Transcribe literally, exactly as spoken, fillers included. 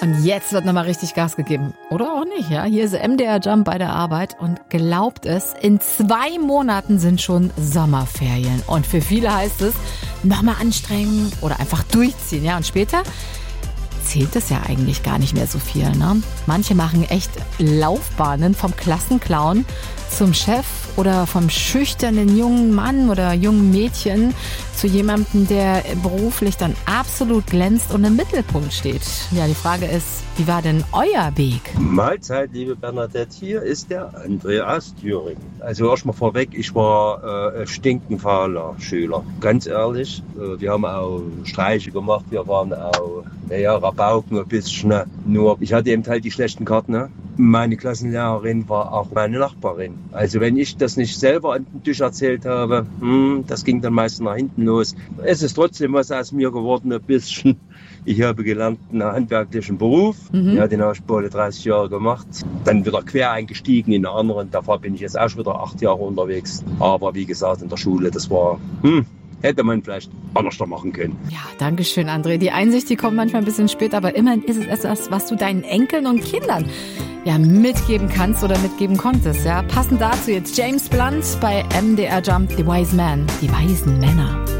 Und jetzt wird nochmal richtig Gas gegeben. Oder auch nicht, ja? Hier ist M D R Jump bei der Arbeit und glaubt es, in zwei Monaten sind schon Sommerferien. Und für viele heißt es, nochmal anstrengen oder einfach durchziehen, ja? Und später zählt es ja eigentlich gar nicht mehr so viel, ne? Manche machen echt Laufbahnen vom Klassenclown zum Chef oder vom schüchternen jungen Mann oder jungen Mädchen zu jemandem, der beruflich dann absolut glänzt und im Mittelpunkt steht. Ja, die Frage ist, wie war denn euer Weg? Mahlzeit, liebe Bernadette, hier ist der André aus Thüringen. Also erstmal vorweg, ich war äh, stinkend fauler Schüler. Ganz ehrlich, äh, wir haben auch Streiche gemacht, wir waren auch, naja, Rabauken ein bisschen. Nur ich hatte eben halt die schlechten Karten, ne? Meine Klassenlehrerin war auch meine Nachbarin. Also wenn ich das nicht selber an den Tisch erzählt habe, hm, das ging dann meist nach hinten los. Es ist trotzdem was aus mir geworden, ein bisschen. Ich habe gelernt einen handwerklichen Beruf. Mhm. Ja, den habe ich bald dreißig Jahre gemacht. Dann wieder quer eingestiegen in einen anderen. Davor bin ich jetzt auch schon wieder acht Jahre unterwegs. Aber wie gesagt, in der Schule, das war... Hm, hätte man vielleicht anders machen können. Ja, danke schön, André. Die Einsicht, die kommt manchmal ein bisschen spät, aber immerhin ist es etwas, was du deinen Enkeln und Kindern ja mitgeben kannst oder mitgeben konntest. Ja, passend dazu jetzt James Blunt bei M D R Jump, The Wise Man, die weisen Männer.